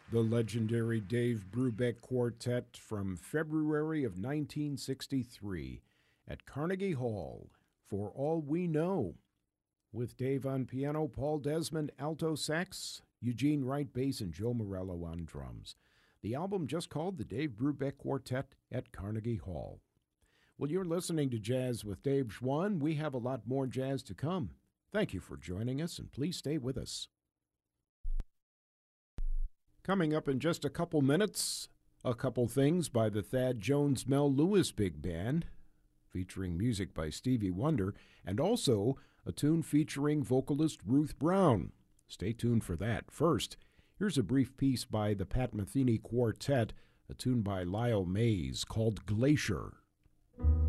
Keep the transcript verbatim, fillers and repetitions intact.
The legendary Dave Brubeck Quartet from February of nineteen sixty-three at Carnegie Hall, For All We Know, with Dave on piano, Paul Desmond alto sax, Eugene Wright bass, and Joe Morello on drums. The album just called the Dave Brubeck Quartet at Carnegie Hall. Well, you're listening to Jazz with Dave Schwann. We have a lot more jazz to come. Thank you for joining us, and please stay with us. Coming up in just a couple minutes, a couple things by the Thad Jones Mel Lewis Big Band, featuring music by Stevie Wonder, and also a tune featuring vocalist Ruth Brown. Stay tuned for that. First, here's a brief piece by the Pat Metheny Quartet, a tune by Lyle Mays called Glacier.